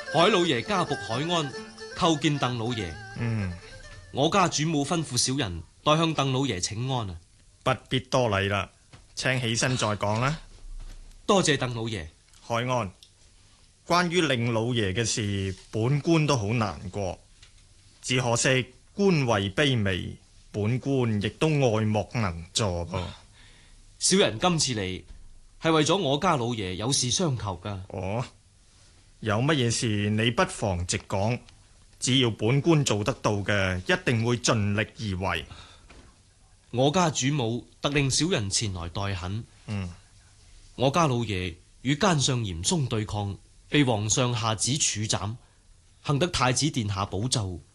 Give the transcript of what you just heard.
海老爺家僕海安叩見鄧老爺。我家主母吩咐小人代向鄧老爺請安啊。 不必多禮啦，請起身再講啦。 多謝鄧老爺。 海安，關於令老爺嘅事，本官都好難過，只可惜官位卑微，本官亦都愛莫能助噃。 小人今次嚟係為咗我家老爺有事相求噶。 哦，有乜嘢事你不妨直講，只要本官做得到嘅，一定會盡力而為。 我家主母特令小人前來代懇。我家老爺與奸相嚴嵩對抗，被皇上下旨處斬，幸得太子殿下保奏，